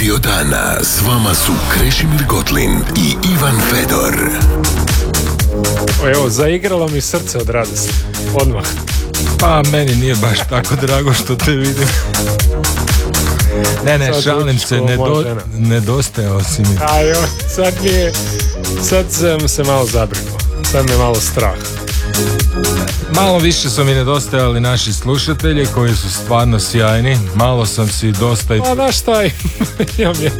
Radio dana s vama su Krešimir Gotlin i Ivan Fedor. Evo, zaigralo mi srce od radosti. Odmah. Pa meni nije baš tako drago što te vidim. Ne, šalim se, nedostajao si mi. Sad sam se malo zabrinuo. Sad me malo strah. Malo više su mi nedostajali naši slušatelji koji su stvarno sjajni. Malo sam si dosta... Pa znaš šta imam je.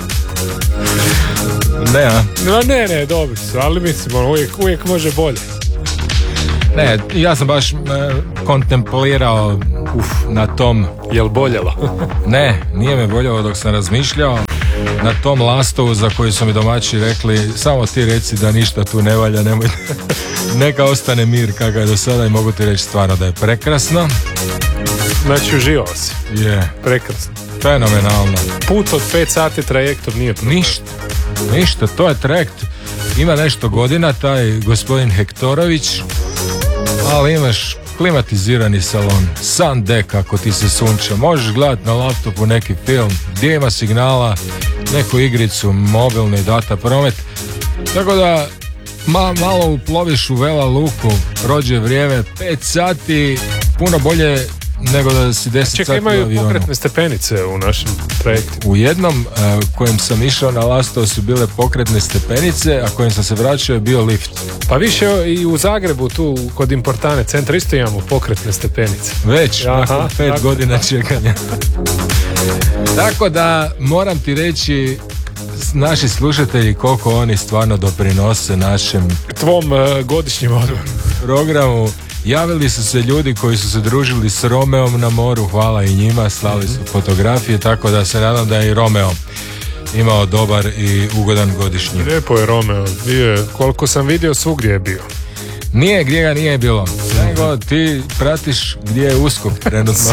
Ne, dobri su, ali mislim, uvijek može bolje. Ne, ja sam baš kontemplirao na tom... Jel boljelo? Ne, nije me boljelo dok sam razmišljao na tom lastovu za koji su mi domaći rekli samo ti reci da ništa tu ne valja, nemoj, neka ostane mir kakav je do sada i mogu ti reći stvarno da je prekrasno. Znači uživao si? Je. Prekrasno. Fenomenalno. Put od 5 sati trajektom nije problem. Ništa, to je trajekt. Ima nešto godina, taj gospodin Hektorović, ali imaš klimatizirani salon, sun deck ako ti se sunča, možeš gledati na laptopu neki film, gdje ima signala, neku igricu, mobilni data promet, tako da malo uploviš u Vela Luku, prođe vrijeme, 5 sati, puno bolje nego da si 10 sati u avionu. Čekaj, imaju pokretne stepenice u našem trajektu. U jednom kojem sam išao na Lastovo su bile pokretne stepenice, a kojem sam se vraćao je bio lift. Pa više i u Zagrebu, tu kod Importane centra isto imamo pokretne stepenice. Već, nakon 5 godina čekanja. Tako da moram ti reći, naši slušatelji, koliko oni stvarno doprinose našem tvom godišnjem odmoru programu. Javili su se ljudi koji su se družili s Romeom na moru, hvala i njima, slali su fotografije, tako da se nadam da je i Romeo imao dobar i ugodan godišnji. Lijepo je Romeo, koliko sam vidio svugdje je bio. Nije gdje ga nije bilo, nego ti pratiš gdje je USKOK trenutno.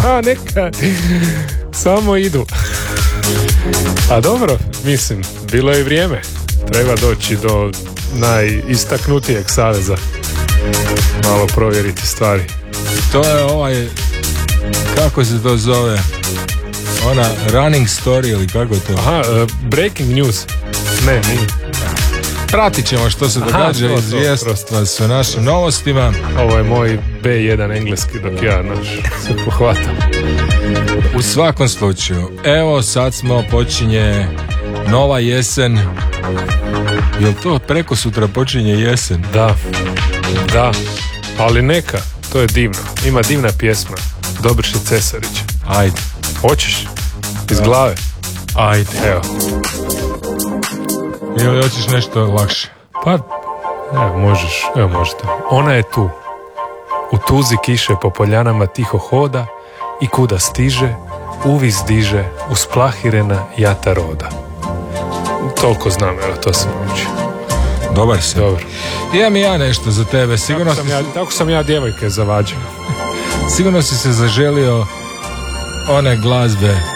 Samo idu. A dobro, mislim, bilo je vrijeme. Treba doći do najistaknutijeg saveza. Malo provjeriti stvari. To je kako se to zove? Ona running story ili kako je to? Breaking news. Ne, nije. Pratit ćemo što se događa, izvijestva sa našim novostima. Ovo je moj B1 engleski dok ja se pohvatam. U svakom slučaju, evo sad počinje nova jesen. Jel to preko sutra počinje jesen? Da, ali neka, to je divno. Ima divna pjesma Dobriše Cesarić. Ajde. Hoćeš? Iz glave? Ajde. Evo. Ili hoćeš nešto lakše? Pa, možeš. Evo možete. Ona je tu. U tuzi kiše po poljanama tiho hoda i kuda stiže, uvis diže, usplahirena jata roda. Toliko znam, evo to sam učio. Dobar si. Dobro. Imam i ja nešto za tebe. Tako sam ja djevojke zavađao. Sigurno si se zaželio one glazbe